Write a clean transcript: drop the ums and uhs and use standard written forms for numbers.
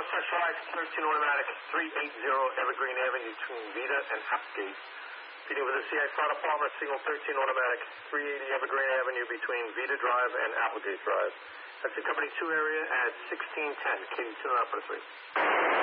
Centralized 13 automatic 380 Evergreen Avenue between Vita and Applegate. Meeting with the CI Fire Department, signal 13 automatic 380 Evergreen Avenue between Vita Drive and Applegate Drive. That's the Company 2 area at 1610, Katie 2 for 3.